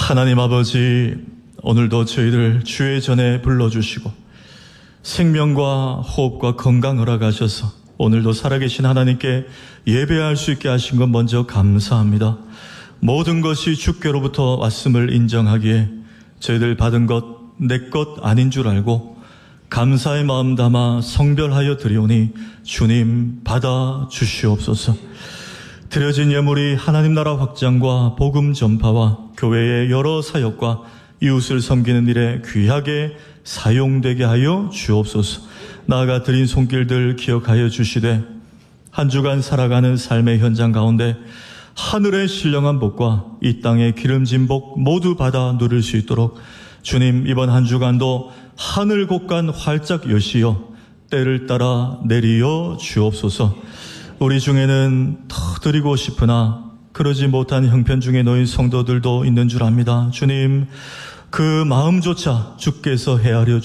하나님 아버지, 오늘도 저희들 주의 전에 불러주시고 생명과 호흡과 건강 허락하셔서 오늘도 살아계신 하나님께 예배할 수 있게 하신 것 먼저 감사합니다. 모든 것이 주께로부터 왔음을 인정하기에 저희들 받은 것 내 것 아닌 줄 알고 감사의 마음 담아 성별하여 드리오니 주님 받아 주시옵소서. 드려진 예물이 하나님 나라 확장과 복음 전파와 교회의 여러 사역과 이웃을 섬기는 일에 귀하게 사용되게 하여 주옵소서. 나아가 드린 손길들 기억하여 주시되 한 주간 살아가는 삶의 현장 가운데 하늘의 신령한 복과 이 땅의 기름진 복 모두 받아 누릴 수 있도록 주님, 이번 한 주간도 하늘 곳간 활짝 여시어 때를 따라 내리어 주옵소서. 우리 중에는 더 드리고 싶으나 그러지 못한 형편 중에 놓인 성도들도 있는 줄 압니다. 주님, 그 마음조차 주께서 헤아려